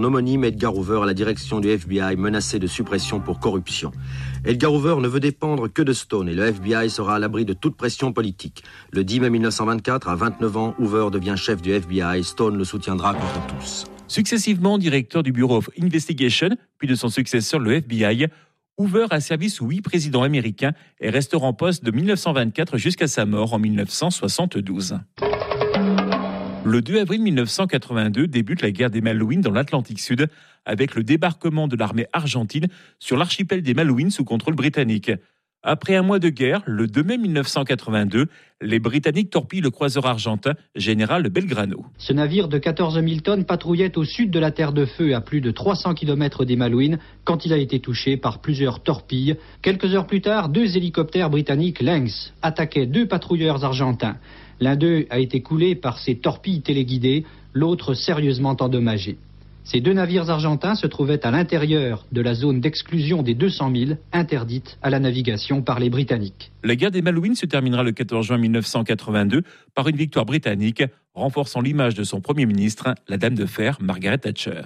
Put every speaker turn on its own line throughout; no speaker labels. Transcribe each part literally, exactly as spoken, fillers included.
Homonyme Edgar Hoover à la direction du F B I menacé de suppression pour corruption. Edgar Hoover ne veut dépendre que de Stone et le F B I sera à l'abri de toute pression politique. Le dix mai mille neuf cent vingt-quatre, à vingt-neuf ans, Hoover devient chef du F B I. Stone le soutiendra contre tous.
Successivement directeur du Bureau of Investigation, puis de son successeur le F B I, Hoover a servi sous huit présidents américains et restera en poste de mille neuf cent vingt-quatre jusqu'à sa mort en mille neuf cent soixante-douze. Le deux avril mille neuf cent quatre-vingt-deux débute la guerre des Malouines dans l'Atlantique Sud avec le débarquement de l'armée argentine sur l'archipel des Malouines sous contrôle britannique. Après un mois de guerre, le deux mai mille neuf cent quatre-vingt-deux, les Britanniques torpillent le croiseur argentin Général Belgrano.
Ce navire de quatorze mille tonnes patrouillait au sud de la Terre de Feu à plus de trois cents kilomètres des Malouines quand il a été touché par plusieurs torpilles. Quelques heures plus tard, deux hélicoptères britanniques Lynx attaquaient deux patrouilleurs argentins. L'un d'eux a été coulé par ces torpilles téléguidées, l'autre sérieusement endommagé. Ces deux navires argentins se trouvaient à l'intérieur de la zone d'exclusion des deux cent milles, interdite à la navigation par les Britanniques.
La guerre des Malouines se terminera le quatorze juin mille neuf cent quatre-vingt-deux par une victoire britannique, renforçant l'image de son Premier ministre, la Dame de Fer, Margaret Thatcher.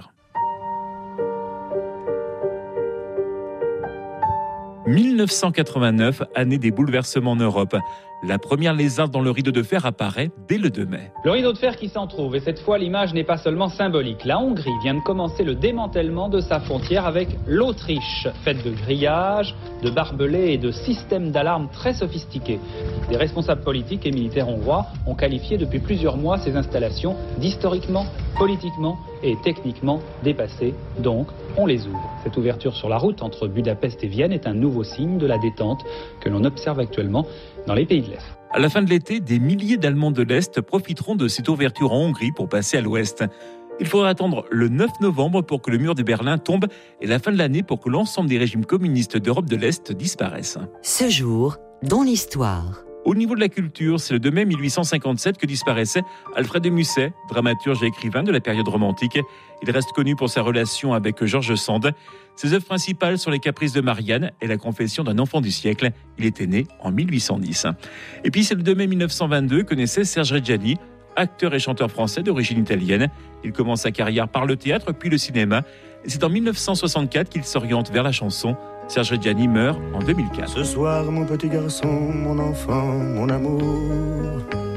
mille neuf cent quatre-vingt-neuf, année des bouleversements en Europe. La première lézarde dans le rideau de fer apparaît dès le deux mai.
Le rideau de fer qui s'en trouve, et cette fois l'image n'est pas seulement symbolique. La Hongrie vient de commencer le démantèlement de sa frontière avec l'Autriche, faite de grillages, de barbelés et de systèmes d'alarme très sophistiqués. Des responsables politiques et militaires hongrois ont qualifié depuis plusieurs mois ces installations d'historiquement, politiquement et techniquement dépassées. Donc, on les ouvre. Cette ouverture sur la route entre Budapest et Vienne est un nouveau signe de la détente que l'on observe actuellement dans les pays de l'Est.
À la fin de l'été, des milliers d'Allemands de l'Est profiteront de cette ouverture en Hongrie pour passer à l'Ouest. Il faudra attendre le neuf novembre pour que le mur de Berlin tombe et la fin de l'année pour que l'ensemble des régimes communistes d'Europe de l'Est disparaissent.
Ce jour, dans l'histoire.
Au niveau de la culture, c'est le deux mai mille huit cent cinquante-sept que disparaissait Alfred de Musset, dramaturge et écrivain de la période romantique. Il reste connu pour sa relation avec George Sand. Ses œuvres principales sont Les Caprices de Marianne et La Confession d'un enfant du siècle. Il était né en mille huit cent dix. Et puis c'est le deux mai mille neuf cent vingt-deux que naissait Serge Reggiani, acteur et chanteur français d'origine italienne. Il commence sa carrière par le théâtre puis le cinéma. Et c'est en mille neuf cent soixante-quatre qu'il s'oriente vers la chanson. Serge Reggiani meurt en deux mille quatre.
Ce soir, mon petit garçon, mon enfant, mon amour,